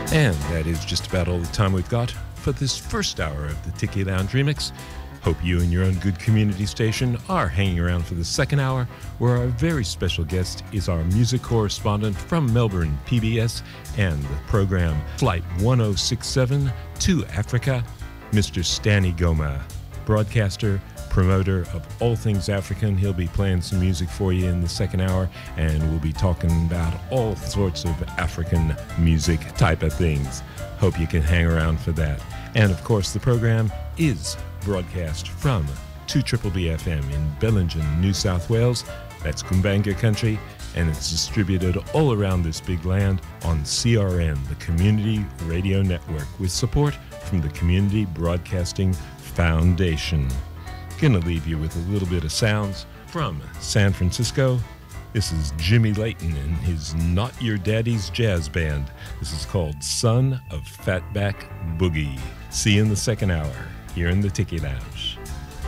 And that is just about all the time we've got for this first hour of the Tiki Lounge Remix. Hope you and your own good community station are hanging around for the second hour, where our very special guest is our music correspondent from Melbourne, PBS, and the program Flight 1067 to Africa, Mr. Stanny Goma, broadcaster, promoter of all things African. He'll be playing some music for you in the second hour, and we'll be talking about all sorts of African music type of things. Hope you can hang around for that. And of course, the program is broadcast from 2BBB FM in Bellingen, New South Wales. That's Kumbanga country, and it's distributed all around this big land on CRN, the Community Radio Network, with support from the Community Broadcasting Foundation. Gonna leave you with a little bit of sounds from San Francisco. This is Jimmy Layton and his Not Your Daddy's Jazz Band. This is called Son of Fatback Boogie. See you in the second hour here in the Tiki Lounge.